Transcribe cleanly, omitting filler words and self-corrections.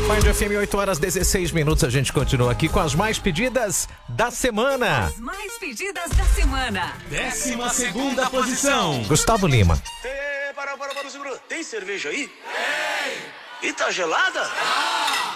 Band FM, 8h16. A gente continua aqui com as mais pedidas da semana. As mais pedidas da semana. 12ª posição. Gustavo Lima. Para, segura. Tem cerveja aí? Tem. E tá gelada?